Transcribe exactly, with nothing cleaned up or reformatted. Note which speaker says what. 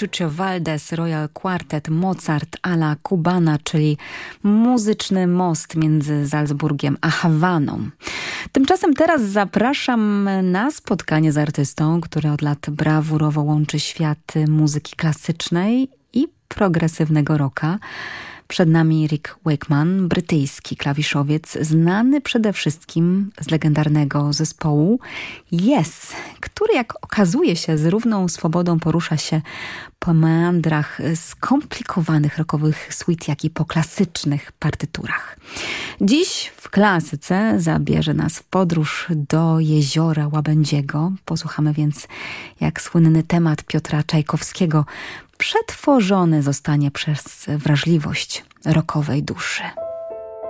Speaker 1: Chucho Valdés, Royal Quartet, Mozart a la Cubana, czyli muzyczny most między Salzburgiem a Hawaną. Tymczasem teraz zapraszam na spotkanie z artystą, który od lat brawurowo łączy świat muzyki klasycznej i progresywnego rocka. Przed nami Rick Wakeman, brytyjski klawiszowiec, znany przede wszystkim z legendarnego zespołu Yes, który, jak okazuje się, z równą swobodą porusza się po meandrach skomplikowanych rockowych suite, jak i po klasycznych partyturach. Dziś w klasyce zabierze nas w podróż do jeziora Łabędziego. Posłuchamy więc, jak słynny temat Piotra Czajkowskiego przetworzony zostanie przez wrażliwość rockowej duszy.